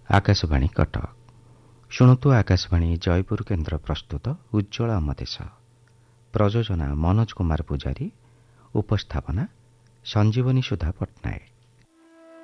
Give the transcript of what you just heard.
ଆକାଶବାଣୀ କଟକ। ଶୁଣନ୍ତୁ ଆକାଶବାଣୀ ଜୟପୁର କେନ୍ଦ୍ର ପ୍ରସ୍ତୁତ ଉଜ୍ଜ୍ୱଳ ଆମ ଦେଶ। ପ୍ରଯୋଜନା ମନୋଜ କୁମାର ପୂଜାରୀ। ଉପସ୍ଥାପନା ସଞ୍ଜୀବନୀ ସୁଧା ପଟ୍ଟନାୟକ।